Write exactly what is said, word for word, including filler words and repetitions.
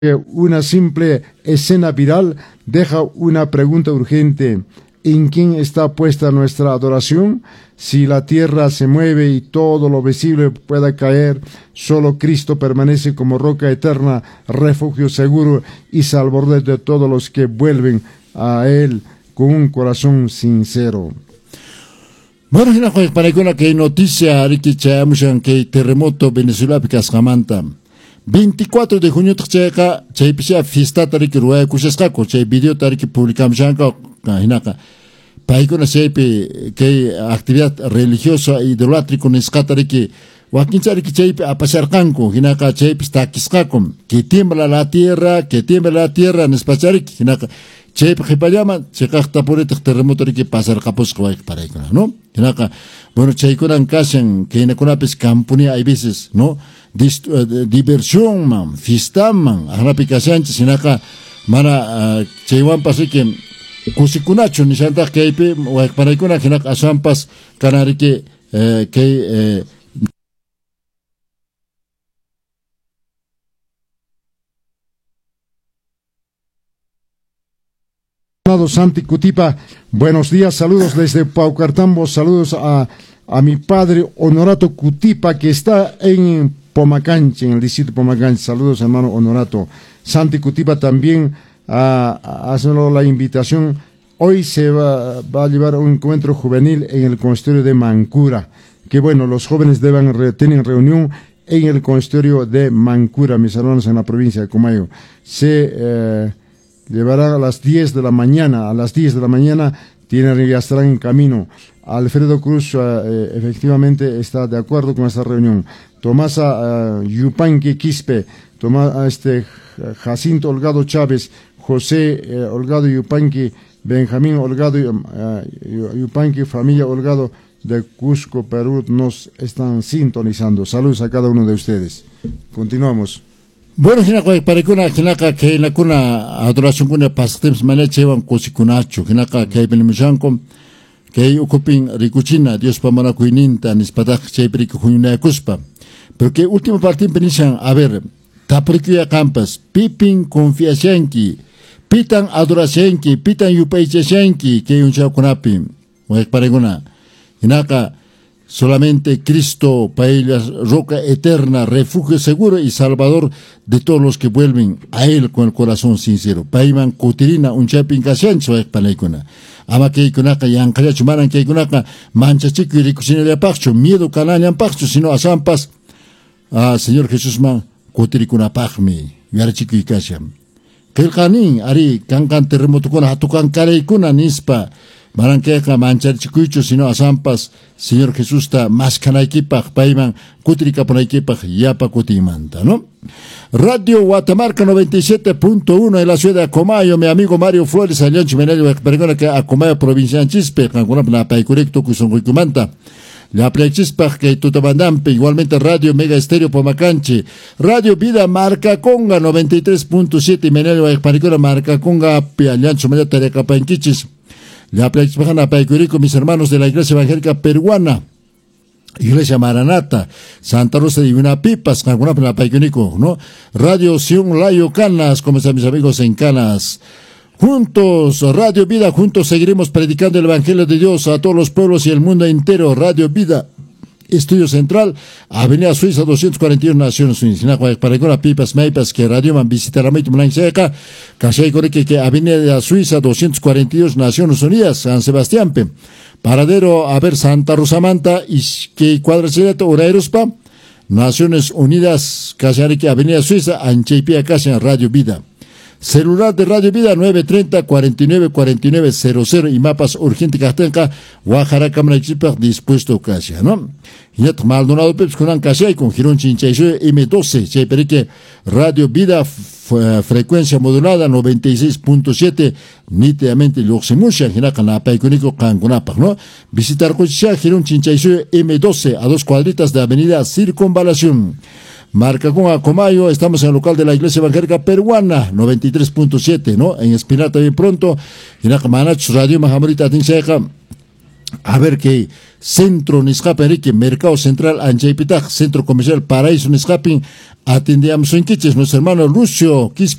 Una simple escena viral deja una pregunta urgente. ¿En quién está puesta nuestra adoración? Si la tierra se mueve y todo lo visible pueda caer, solo Cristo permanece como roca eterna, refugio seguro y salvador de todos los que vuelven a Él con un corazón sincero. Bueno, para que hay noticia, que terremoto Venezuela Picascamanta. veinticuatro de junio tcheka chaypisha fiesta tariki ruaya kushasqaku chay video tariki publicamshanqa hinaka paykuna chaypi kay actividad religiosa idolátrico nisqa tariki wakinchariki chaypi apasharqanku hinaka chaypis takisqaku que tiembla la tierra que tiembla la tierra nispachariki hinaka chaypi qhipallaman chiqaqta puritiq terremoto riki pasarqapusqa wayqa paraykuna no hinaka bueno chaykunan kashan kaynakunapis kampuni hay veces no Dist, uh, diversión man, fiesta man, ahora kashanchis hinaka mana uh, chaywan pasiki kusikunachu nishanta kaypi wayqparaykuna hinaka aswanpas kanariki uh, kay uh... Santi Cutipa, buenos días, saludos desde Paucartambo, saludos a, a mi padre Honorato Cutipa que está en Pomacanchi, en el distrito de Pomacanchi. Saludos, hermano Honorato. Santi Cutipa también ha uh, la invitación. Hoy se va, va a llevar un encuentro juvenil en el consistorio de Mancura. Que bueno, los jóvenes deben re, tener reunión en el consistorio de Mancura, mis hermanos, en la provincia de Comayo. Se eh, llevará a las diez de la mañana. A las diez de la mañana tienen, ya estarán en camino. Alfredo Cruz uh, efectivamente está de acuerdo con esta reunión. Tomasa uh, Yupanqui Quispe, Tomás, este, Jacinto Holgado Chávez, José uh, Holgado Yupanqui, Benjamín Holgado uh, Yupanqui, familia Holgado de Cusco, Perú, nos están sintonizando. Saludos a cada uno de ustedes. Continuamos. Bueno, hinaka para que una hinaka que la cuna adoración kuna pastems maneche van cosikunacho, hinaka que benimjankom que ocupin rikuchina Dios pamana kuininta nispatak chepri kuina kuspa. Pero que último partido penishan a ver, taprikia campas, pipin confiacianki, pitan adoracianki, pitan yupaichacianki, que un chakunapi, o es pareguna. Hinaka solamente Cristo, paella, roca eterna, refugio seguro y salvador de todos los que vuelven a Él con el corazón sincero. Paiman kutirina un chapin casiancho es paleguna. Ama que kunaka yankaya chumaran que kunaka manchachiku y ricucina de apacho, miedo canalian pacho, sino a zampas. Ah, Señor Jesús man, kutirikuna pachmi, yarachiku y kasiam. Kelkanin, ari, kankan terremoto kuna, hatukan kareikuna nispa. Maranqueca manchar chicuicho sino a zampas Señor Jesús está más canaikipaj paiman kutrika panaikipaj yapa kutimanta, ¿no? Radio Guatamarca noventa y siete punto uno en la ciudad de Acomayo, mi amigo Mario Flores Aliancho Menelio pergona que Acomayo provincia Chispe cancuna la paicurecto kusonguicumanta la Chispa que tutabandampe igualmente Radio Mega Estéreo Pomacanchi, Radio Vida Marca Conga noventa y tres punto siete Menelio pergona Marca Conga Aliancho Menelio Terecapanquichis. La Plexpajana Paicurico, mis hermanos de la Iglesia Evangélica Peruana, Iglesia Maranata, Santa Rosa de Divina Pipas, Cancuna Paicurico, ¿no? Radio Sion Layo Canas, como están mis amigos en Canas. Juntos, Radio Vida, juntos seguiremos predicando el Evangelio de Dios a todos los pueblos y el mundo entero. Radio Vida, Estudio Central, Avenida Suiza doscientos cuarenta y uno, Naciones Unidas. Para que la pipas maipas que radio man visitar a Maito Mlanseca, Cashay Coreque que Avenida Suiza doscientos cuarenta y dos, Naciones Unidas, San Sebastián. Paradero a ver Santa Rosamanta y que cuadraceleto Oraerospa, Naciones Unidas, Cashay Avenida Suiza, Ancheipia Casa Radio Vida. Celular de Radio Vida nueve treinta, cuarenta y nueve, cuarenta y nueve, cero cero y mapas urgente Castenca, Guajara Cámara Chipa dispuesto casi, ¿no? Y ya Maldonado Peps con Ancashay con Girón Chinchaysue M doce, Cheperique Radio Vida frecuencia modulada noventa y seis punto siete, nítidamente Luximusha, Hinacana Paicunico Cangunapa, ¿no? Visitar Cochia Girón Chinchaysue M doce a dos cuadritas de Avenida Circunvalación. Marca con Acomayo, estamos en el local de la Iglesia Evangélica Peruana, noventa y tres punto siete, ¿no? En Espinal también pronto, y en Acamanach Radio Mahamorita Tinseca, a ver que Centro Niscapin Rique, Mercado Central Anchaypitag, Centro Comercial Paraíso Niscapin, atendíamos en Quiches, nuestro hermano Lucio Quispe